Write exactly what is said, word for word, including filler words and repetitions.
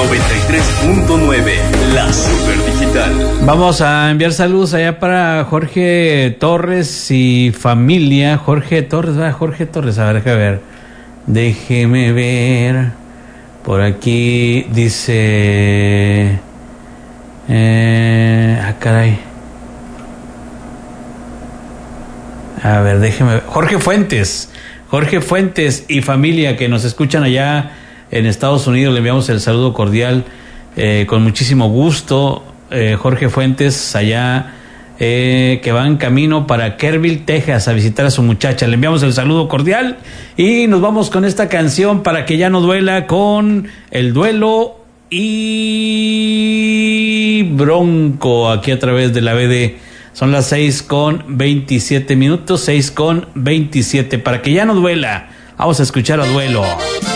noventa y tres punto nueve, la Super Digital. Vamos a enviar saludos allá para Jorge Torres y familia. Jorge Torres, va, Jorge Torres, a ver, déjame ver. Déjeme ver. Por aquí dice... Eh, ah, caray. A ver, déjeme ver. Jorge Fuentes. Jorge Fuentes y familia que nos escuchan allá en Estados Unidos, le enviamos el saludo cordial, eh, con muchísimo gusto. eh, Jorge Fuentes allá, eh, que va en camino para Kerrville, Texas, a visitar a su muchacha. Le enviamos el saludo cordial y nos vamos con esta canción para que ya no duela, con El Duelo y Bronco, aquí a través de la B D. Son las seis con veintisiete minutos, seis con veintisiete, para que ya no duela. Vamos a escuchar a Duelo.